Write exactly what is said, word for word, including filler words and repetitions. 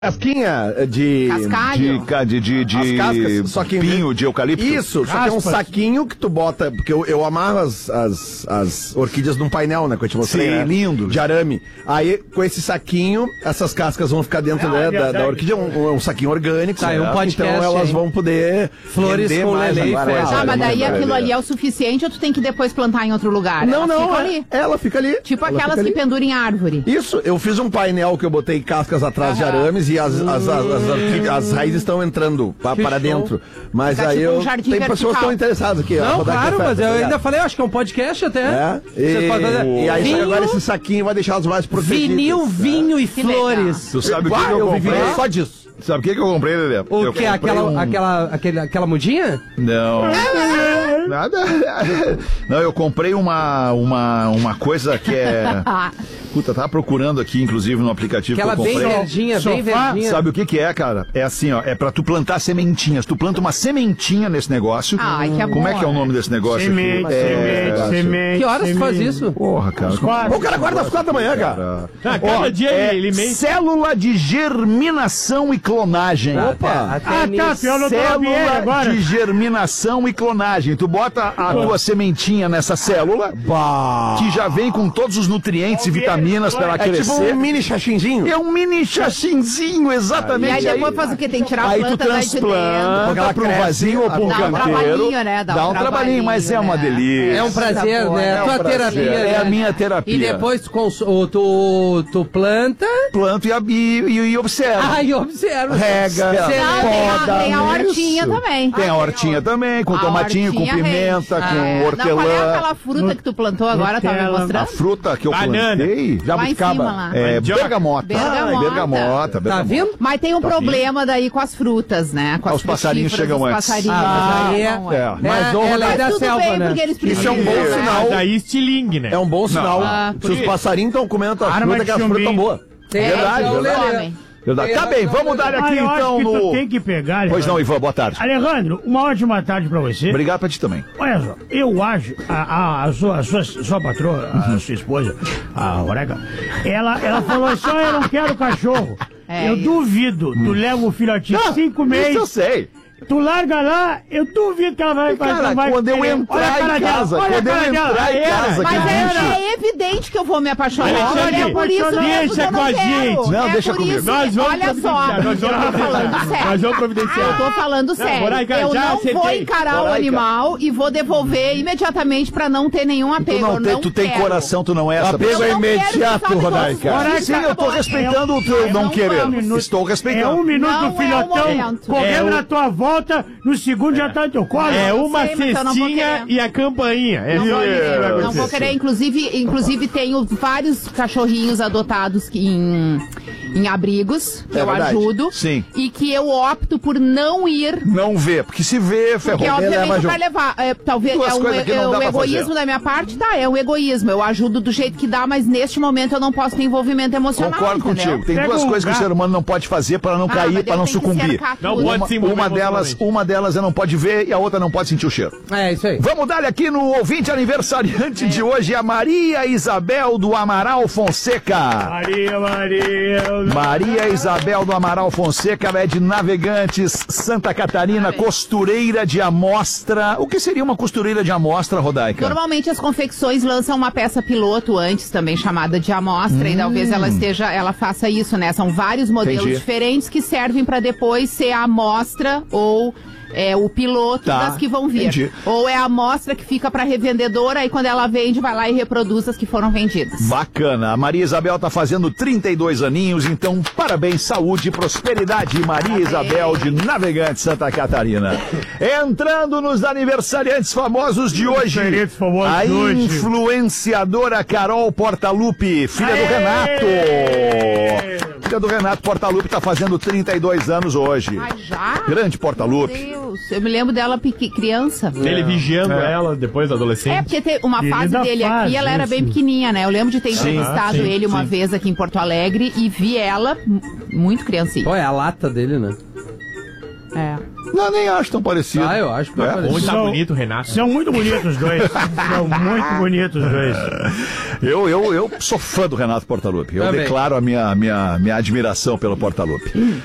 Casquinha de... Cascalho. De, de, de, de cascas, só que pinho de eucalipto. Isso, só que é um saquinho que tu bota... Porque eu, eu amarro as, as, as orquídeas num painel, né? Que eu te mostrei, Sim, né? lindo. De arame. Aí, com esse saquinho, essas cascas vão ficar dentro Ah, né, é da, da orquídea. Um, um saquinho orgânico. Tá, é um né? podcast, Então elas hein? vão poder... Flores render com mais lelê e agora. flores. Ah, mas daí Maravilha. aquilo ali é o suficiente ou tu tem que depois plantar em outro lugar? Não, Ela não. fica é- ali. Ela fica ali. Tipo Ela aquelas fica que ali. penduram em árvore. Isso, eu fiz um painel que eu botei cascas atrás de arames e as, as, as, as, orquídeas- as raízes estão entrando pa, Que para show. dentro. Mas Fica aí tipo um eu. jardim Tem pessoas que vertical. estão interessadas aqui. ó, Não, rodar claro, café, mas tá eu ligado? ainda falei, eu acho que é um podcast até. É, Você e, pode fazer- e aí Vinho- agora esse saquinho vai deixar as mais protegidas. Vinil, vinho e Que flores. Tu sabe o que, Ah, que eu eu vivi comprei? só disso. Sabe o que, que eu comprei, Lelê? O Eu que? comprei Aquela, um- aquela, aquele, aquela mudinha? Não. Nada. Não, eu comprei uma, uma, uma coisa que é... Puta, tava procurando aqui, inclusive, no aplicativo Aquela que eu bem comprei. verdinha, bem Sofá, verdinha. Sabe o que que é, cara? É assim, ó, é pra tu plantar sementinhas. Tu planta uma sementinha nesse negócio. Ai, que amor. Como é que é o nome desse negócio Semente, aqui? É... semente, semente. Que horas tu faz semente. isso? Porra, cara. Quatro. O cara guarda às quatro da manhã, cara. Ah, cada Ó, dia é ele mente. célula de germinação e clonagem. Opa! Ah, tá, nisso. pior no Barbieri Célula agora. de germinação e clonagem. Tu bota a tua sementinha nessa célula, Bah. que já vem com todos os nutrientes e vitaminas pra ela É tipo crescer. um mini chachinzinho. É um mini chachinzinho, E exatamente. aí depois faz o quê? Tem que tirar a Aí tu planta daí de dentro. transplanta pra um vasinho ou pra um Dá um canteiro. trabalhinho, né? Dá um trabalhinho, mas é uma né? delícia. É um prazer, boa, né? é É um tua prazer. terapia. É né? a minha terapia. E depois tu, cons- o- tu, tu planta. Planto e, e, e, e observo. Ai, observa. Rega, Não, tem a, poda. tem a hortinha isso. também. Tem a hortinha também, com A tomatinho, com hortinha pimenta, rende. com Ah, é. hortelã. Não, qual é aquela fruta que tu plantou agora? Tava me Nutella. A mostrando? fruta que eu Banana. plantei, Lá em cima, lá. é Mandioca. bergamota. Bergamota. Ai, bergamota, Tá bergamota. vindo? Mas tem um problema daí com as frutas, né? Com as Os passarinhos frutíferas, chegam os antes. passarinhos. Ah, né? aí é- Não, é. É. Mas, é, ô, é lei Mas da tudo selva, bem, né? porque eles precisam. Isso é um bom né? sinal. Daí estilingue, né? É um bom sinal. Ah, Se por os quê? passarinhos estão comendo a tua Arma fruta, que de as frutas estão chumbinho. boas. Tem Verdade, razão, verdade. Lelê. Comem. Verdade. Tá bem, vamos dar Ah, aqui eu então acho que tu no... tem que pegar, Pois não, Alejandro. Ivan, boa tarde. Alejandro, uma ótima tarde pra você. Obrigado pra ti também. Olha só, eu acho, a, a, a, sua, a sua, sua patroa, a sua esposa, a Roreca, ela, ela falou assim, ó, eu não quero cachorro. É eu isso. duvido, tu leva o filhotinho cinco meses, Isso eu sei. tu larga lá, eu duvido que ela vai... Cara, não vai quando eu querer. entrar Olha a cara em dela, casa, olha a quando eu cara dela, entrar em aí era, casa, Mas que é, bicho. é evidente que eu vou me apaixonar. Alexandre, É por isso mesmo deixa que eu com não a quero. gente. Não, é deixa por comigo. isso Nós que- vamos olha só, providenciar, nós vamos eu tô falando providenciar. sério. Nós vamos providenciar. Eu tô falando sério. Boraica, eu já não acertei. vou encarar o Boraica. animal e vou devolver imediatamente pra não ter nenhum Tu, apego. não Eu tem, não tu tem quero. coração, tu não é essa Apego pessoa. é Eu não quero, imediato, sabe, Rodaica. todos- Sim, eu tô respeitando o teu Eu não não querer. vamos. Estou É respeitando. um minuto Não do é o filhotão momento. correndo É o- na tua volta, no segundo já tá no teu colo. É eu uma sei, mas eu não vou cestinha querer. e a campainha. É Não só vou isso que vai querer, não acontecer. vou querer. Inclusive, inclusive tenho vários cachorrinhos adotados que em, em abrigos, que É eu verdade. ajudo. Sim. E que eu opto por não ir. Não vê, porque se vê, ferrou. Porque, Leva obviamente, junto. vai levar. É, talvez Duas é um, coisas que não é dá um pra egoísmo fazer. da minha parte, tá? É um egoísmo. Eu ajudo do jeito que dá, mas neste momento eu não posso ter envolvimento emocional. Concordo entendeu? contigo. Tem Pega duas um coisas que o gato. ser humano não pode fazer para não Ah, cair, mas para eu não tenho que sucumbir. cercar Não tudo. pode Uma, se envolver uma delas, emocionalmente. uma delas é não pode ver e a outra não pode sentir o cheiro. É, isso aí. Vamos dar aqui no ouvinte aniversariante de hoje, a Maria Isabel do Amaral Fonseca. Maria, Maria. Maria Isabel do Amaral Fonseca, ela é de Navegantes, Santa Catarina, costureira de amostra. O que seria uma costureira de amostra, Rodaica? Normalmente as confecções lançam uma peça piloto antes, também chamada de amostra, e talvez ela esteja, ela faça isso, né? São vários modelos Entendi. diferentes que servem para depois ser a amostra ou é o piloto Tá, das que vão vir. entendi. Ou é a amostra que fica para revendedora e quando ela vende vai lá e reproduz as que foram vendidas. Bacana. A Maria Isabel tá fazendo trinta e dois aninhos, então parabéns, saúde e prosperidade, Maria Parabéns. Isabel de Navegantes, Santa Catarina. Entrando nos aniversariantes famosos de hoje, Aniversariantes famosos a de hoje. influenciadora Carol Portalupe, filha do Renato. Filha do Renato Portalupe tá fazendo trinta e dois anos hoje. Ai, já? Grande Meu Portalupe. Deus, eu me lembro dela pequ- criança. Ele vigiando ela depois da É, adolescente. porque tem uma Querida fase dele fase, aqui, ela era isso. bem pequenininha, né? Eu lembro de ter entrevistado sim, ele uma sim. vez aqui em Porto Alegre e vi ela m- muito criancinha. Pô, é a lata dele, né? É. Não, nem acho tão parecido. Ah, eu acho que vai É, parecer. Onde tá São- bonito, Renato. São muito bonitos os dois. São muito bonitos os dois. Eu, eu, eu sou fã do Renato Portaluppi. Eu Também. declaro a minha, minha, minha admiração pelo Portaluppi.